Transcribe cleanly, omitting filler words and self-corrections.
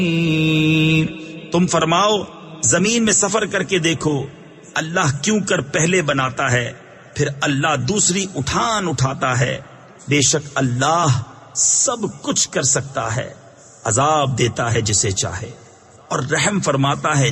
तुम फरमाओ, जमीन में सफर करके देखो, अल्लाह क्यों कर पहले बनाता है, फिर अल्लाह दूसरी उठान उठाता है। बेशक अल्लाह सब कुछ कर सकता है, अजाब देता है जिसे चाहे और रहम फरमाता है